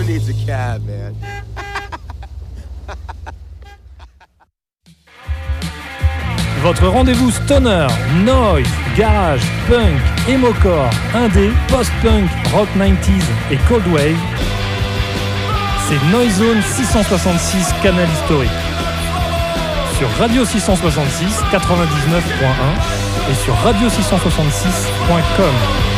needs a cab, man? Votre rendez-vous stoner, noise, garage, punk, emocore, indé, post-punk, rock 90s et cold wave, c'est Noise Zone 666 Canal Historique. Sur Radio 666 99.1 et sur radio666.com.